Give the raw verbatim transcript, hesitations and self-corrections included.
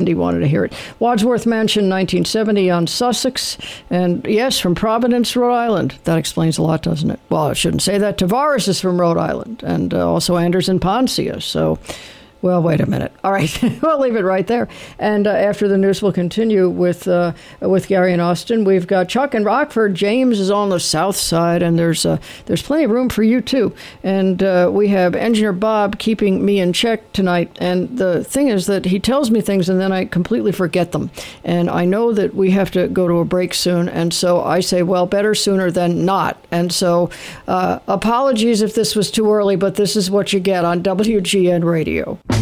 He wanted to hear it. Wadsworth Mansion, nineteen seventy on Sussex. And yes, from Providence, Rhode Island. That explains a lot, doesn't it? Well, I shouldn't say that. Tavares is from Rhode Island. And uh, also Anderson Poncia. So... Well, wait a minute. All right. We'll leave it right there. And uh, after the news, we'll continue with uh, with Gary and Austin. We've got Chuck in Rockford. James is on the south side, and there's uh, there's plenty of room for you, too. And uh, we have Engineer Bob keeping me in check tonight. And the thing is that he tells me things, and then I completely forget them. And I know that we have to go to a break soon. And so I say, well, better sooner than not. And so uh, apologies if this was too early, but this is what you get on W G N Radio.